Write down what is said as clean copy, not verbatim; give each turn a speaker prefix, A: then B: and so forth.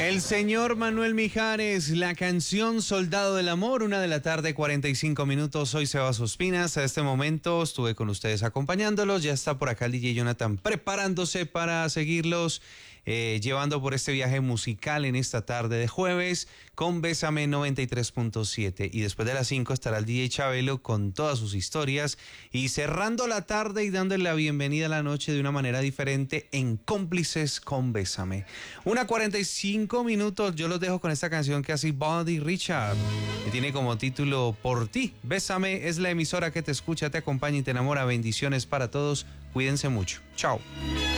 A: El señor Manuel Mijares, la canción Soldado del Amor, 1:45 PM. Soy Sebas Ospinas. A este momento estuve con ustedes acompañándolos. Ya está por acá el DJ Jonathan preparándose para seguirlos llevando por este viaje musical en esta tarde de jueves con Bésame 93.7. Y después de las 5 estará el DJ Chabelo con todas sus historias y cerrando la tarde y dándole la bienvenida a la noche de una manera diferente en Cómplices con Bésame. 1:45 PM. Yo los dejo con esta canción que hace Buddy Richard, que tiene como título Por ti. Bésame es la emisora que te escucha, te acompaña y te enamora. Bendiciones para todos. Cuídense mucho. Chao.